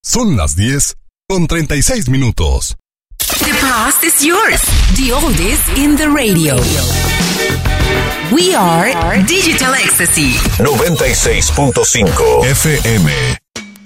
Son las 10:36. The past is yours. The oldies in the radio. We are Digital Ecstasy 96.5 FM.